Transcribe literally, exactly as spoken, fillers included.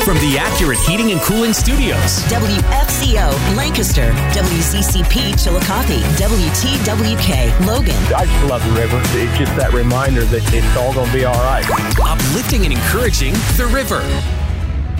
from the Accurate Heating and Cooling Studios. W F C O Lancaster, W Z C P Chillicothe, W T W K Logan. I just love the river. It's just that reminder that it's all going to be all right. Uplifting and encouraging the river.